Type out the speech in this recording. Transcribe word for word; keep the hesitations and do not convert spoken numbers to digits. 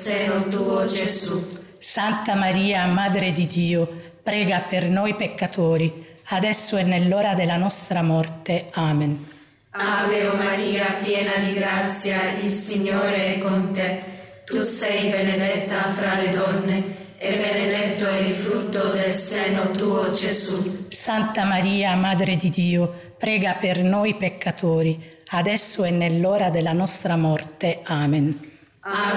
seno tuo, Gesù. Santa Maria, Madre di Dio, prega per noi peccatori, adesso e nell'ora della nostra morte. Amen. Ave o Maria, piena di grazia, il Signore è con te. Tu sei benedetta fra le donne e benedetto è il frutto del seno tuo, Gesù. Santa Maria, Madre di Dio, prega per noi peccatori, adesso e nell'ora della nostra morte. Amen. Ave